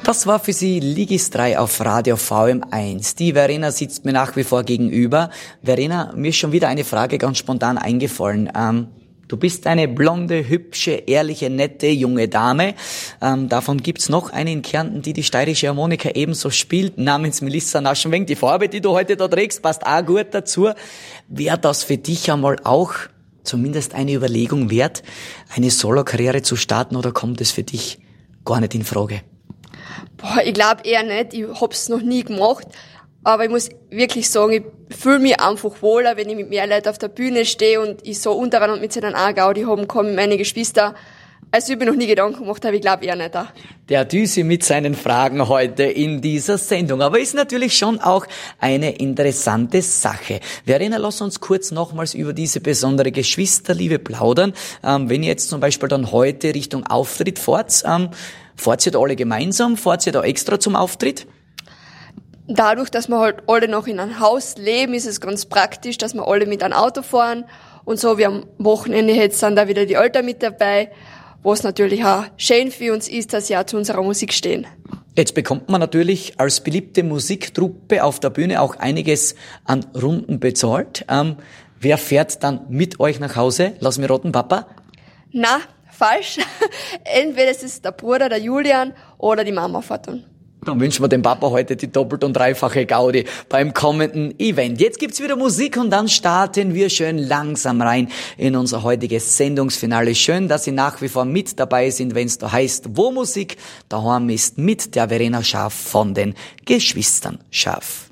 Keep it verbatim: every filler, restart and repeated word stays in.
Das war für Sie Ligis drei auf Radio V M eins. Die Verena sitzt mir nach wie vor gegenüber. Verena, mir ist schon wieder eine Frage ganz spontan eingefallen. Ähm, du bist eine blonde, hübsche, ehrliche, nette, junge Dame. Ähm, davon gibt's noch eine in Kärnten, die die steirische Harmonika ebenso spielt, namens Melissa Naschenweng. Die Farbe, die du heute da trägst, passt auch gut dazu. Wäre das für dich einmal auch zumindest eine Überlegung wert, eine Solo-Karriere zu starten, oder kommt es für dich gar nicht in Frage? Boah, ich glaube eher nicht. Ich hab's noch nie gemacht. Aber ich muss wirklich sagen, ich fühle mich einfach wohler, wenn ich mit mehr Leuten auf der Bühne stehe und ich so untereinander mit seinen auch Gaudi haben kann, mit meinen Geschwistern. Also ich habe mir noch nie Gedanken gemacht, aber ich glaube eher nicht. Auch. Der Düsi mit seinen Fragen heute in dieser Sendung. Aber ist natürlich schon auch eine interessante Sache. Verena, lass uns kurz nochmals über diese besondere Geschwisterliebe plaudern. Ähm, wenn ihr jetzt zum Beispiel dann heute Richtung Auftritt fahrt, ähm, fahrt ihr da alle gemeinsam? Fahrt ihr da extra zum Auftritt? Dadurch, dass wir halt alle noch in einem Haus leben, ist es ganz praktisch, dass wir alle mit einem Auto fahren. Und so wie am Wochenende jetzt sind da wieder die Eltern mit dabei, was natürlich auch schön für uns ist, dass sie auch zu unserer Musik stehen. Jetzt bekommt man natürlich als beliebte Musiktruppe auf der Bühne auch einiges an Runden bezahlt. Ähm, wer fährt dann mit euch nach Hause? Lass mich raten, Papa? Na, falsch. Entweder es ist der Bruder, der Julian, oder die Mama fährt dann. Dann wünschen wir dem Papa heute die doppelt und dreifache Gaudi beim kommenden Event. Jetzt gibt's wieder Musik und dann starten wir schön langsam rein in unser heutiges Sendungsfinale. Schön, dass Sie nach wie vor mit dabei sind, wenn es da heißt, wo Musik daheim ist, mit der Verena Schaaf von den Geschwistern Schaaf.